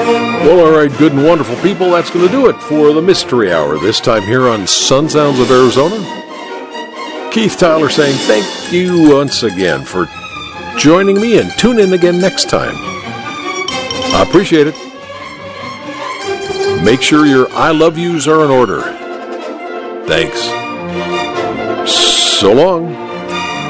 Well, all right, good and wonderful people, that's going to do it for the Mystery Hour, this time here on Sun Sounds of Arizona. Keith Tyler saying thank you once again for joining me, and tune in again next time. I appreciate it. Make sure your I love yous are in order. Thanks. So long.